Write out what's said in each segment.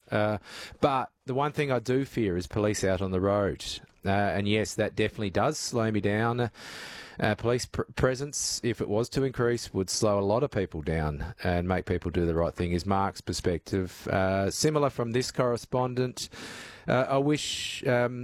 But the one thing I do fear is police out on the road. And yes, that definitely does slow me down. Police presence, if it was to increase, would slow a lot of people down and make people do the right thing, is Mark's perspective. Similar from this correspondent, I wish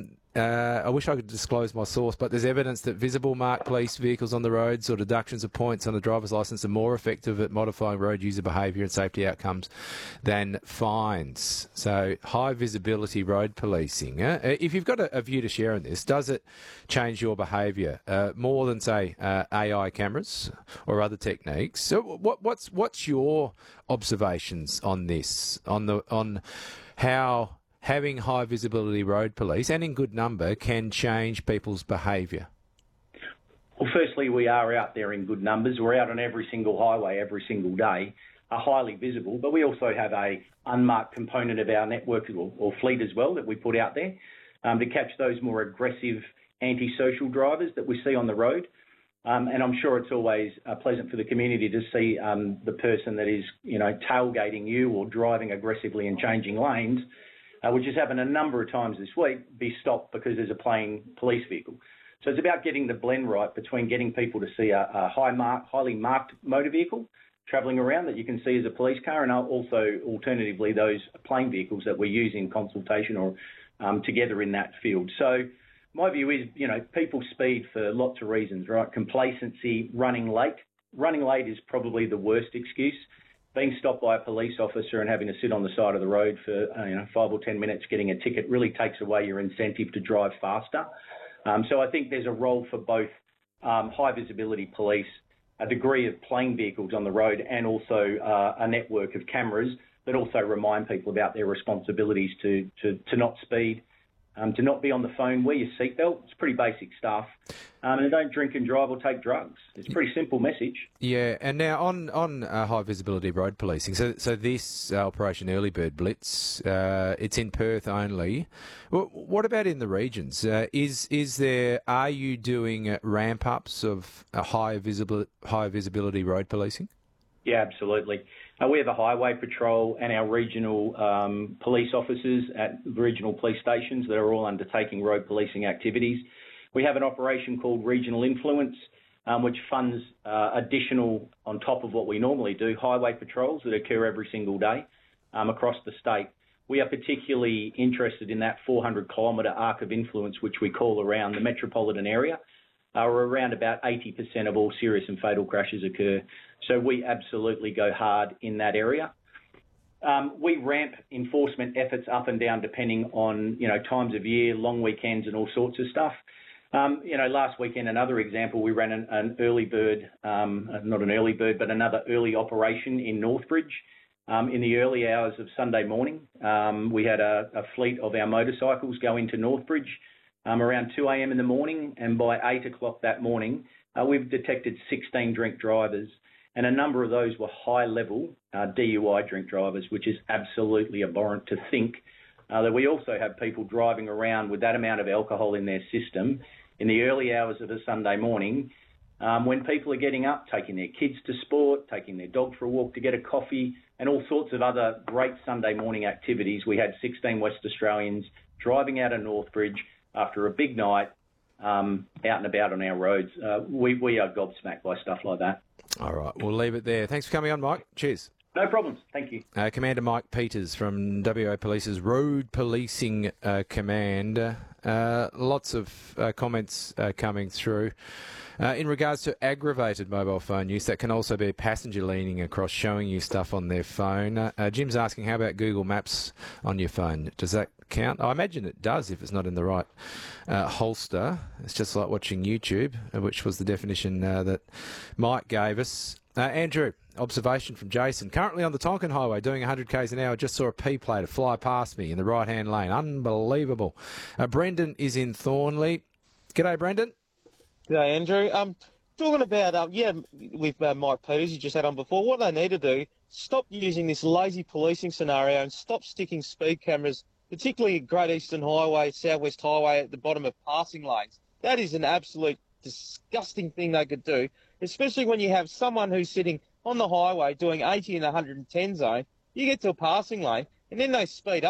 I could disclose my source, but there's evidence that visible marked police vehicles on the roads or deductions of points on a driver's licence are more effective at modifying road user behaviour and safety outcomes than fines. So high visibility road policing. If you've got a view to share in this, does it change your behaviour more than, say, AI cameras or other techniques? So what's your observations on this, on how having high visibility road police and in good number can change people's behaviour? Well, firstly, we are out there in good numbers. We're out on every single highway every single day, are highly visible, but we also have a unmarked component of our network or fleet as well that we put out there to catch those more aggressive antisocial drivers that we see on the road. And I'm sure it's always pleasant for the community to see the person that is, tailgating you or driving aggressively and changing lanes, which has happened a number of times this week, be stopped because there's a plain police vehicle. So it's about getting the blend right between getting people to see a highly marked motor vehicle travelling around that you can see as a police car, and also alternatively those plain vehicles that we use in consultation or together in that field. So my view is, people speed for lots of reasons, right? Complacency, running late. Running late is probably the worst excuse. Being stopped by a police officer and having to sit on the side of the road for 5 or 10 minutes getting a ticket really takes away your incentive to drive faster. So I think there's a role for both high visibility police, a degree of plain vehicles on the road, and also a network of cameras that also remind people about their responsibilities to not speed, to not be on the phone, wear your seatbelt. It's pretty basic stuff. And don't drink and drive or take drugs. It's a pretty simple message. Yeah, and now on high visibility road policing, so this Operation Early Bird Blitz, it's in Perth only. What about in the regions? Are you doing ramp ups of high visibility road policing? Yeah, absolutely. We have a highway patrol and our regional police officers at regional police stations that are all undertaking road policing activities. We have an operation called Regional Influence, which funds additional, on top of what we normally do, highway patrols that occur every single day across the state. We are particularly interested in that 400-kilometre arc of influence, which we call around the metropolitan area, where around about 80% of all serious and fatal crashes occur. So we absolutely go hard in that area. We ramp enforcement efforts up and down depending on, times of year, long weekends and all sorts of stuff. Last weekend, another example, we ran an early bird, not an early bird, but another early operation in Northbridge. In the early hours of Sunday morning, we had a fleet of our motorcycles go into Northbridge around 2 a.m. in the morning, and by 8 o'clock that morning, we've detected 16 drink drivers, and a number of those were high-level DUI drink drivers, which is absolutely abhorrent to think that we also have people driving around with that amount of alcohol in their system in the early hours of a Sunday morning when people are getting up, taking their kids to sport, taking their dog for a walk to get a coffee, and all sorts of other great Sunday morning activities. We had 16 West Australians driving out of Northbridge after a big night out and about on our roads. We are gobsmacked by stuff like that. All right, we'll leave it there. Thanks for coming on, Mike. Cheers. No problems. Thank you. Commander Mike Peters from WA Police's Road Policing Command. Lots of comments coming through. In regards to aggravated mobile phone use, that can also be a passenger leaning across, showing you stuff on their phone. Jim's asking, how about Google Maps on your phone? Does that count? I imagine it does if it's not in the right holster. It's just like watching YouTube, which was the definition that Mike gave us. Andrew, observation from Jason. Currently on the Tonkin Highway doing 100 k's an hour, just saw a P-plater fly past me in the right-hand lane. Unbelievable. Brendan is in Thornley. G'day, Brendan. G'day, Andrew. Talking about, with Mike Peters, you just had on before, what they need to do, stop using this lazy policing scenario and stop sticking speed cameras, particularly at Great Eastern Highway, South West Highway, at the bottom of passing lanes. That is an absolute disgusting thing they could do, especially when you have someone who's sitting on the highway doing 80 in the 110 zone. You get to a passing lane and then they speed up.